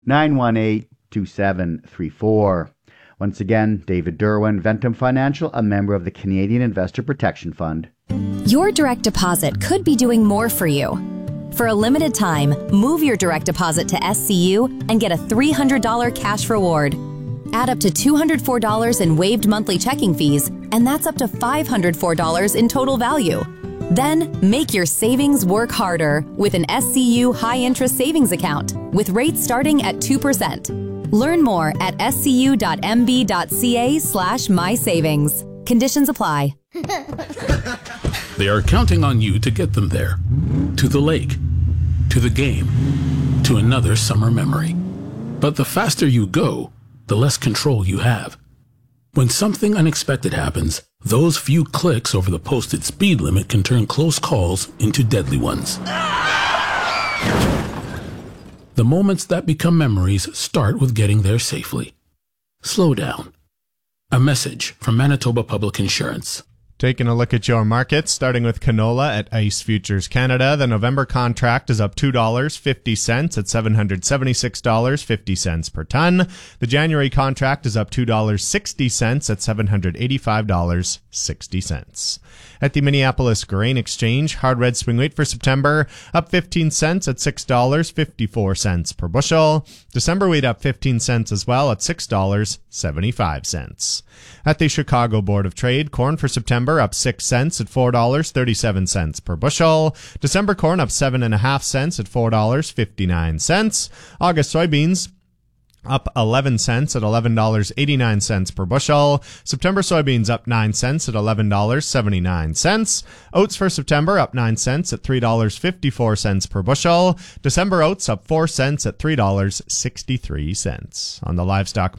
918-2734. Once again, David Derwin, Ventum Financial, a member of the Canadian Investor Protection Fund. Your direct deposit could be doing more for you. For a limited time, move your direct deposit to SCU and get a $300 cash reward. Add up to $204 in waived monthly checking fees, and that's up to $504 in total value. Then, make your savings work harder with an SCU high-interest savings account with rates starting at 2%. Learn more at scu.mb.ca/mysavings. Conditions apply. They are counting on you to get them there. To the lake, to the game, to another summer memory. But the faster you go, the less control you have. When something unexpected happens, those few clicks over the posted speed limit can turn close calls into deadly ones. The moments that become memories start with getting there safely. Slow down. A message from Manitoba Public Insurance. Taking a look at your markets, starting with canola at ICE Futures Canada. The November contract is up $2.50 at $776.50 per ton. The January contract is up $2.60 at $785.60. At the Minneapolis Grain Exchange, hard red swing wheat for September up 15 cents at $6.54 per bushel. December wheat up 15 cents as well at $6.75. At the Chicago Board of Trade, corn for September up 6 cents at $4.37 per bushel. December corn up 7.5 cents at $4.59. August soybeans up 11 cents at $11.89 per bushel. September soybeans up 9 cents at $11.79. Oats for September up 9 cents at $3.54 per bushel. December oats up 4 cents at $3.63. On the livestock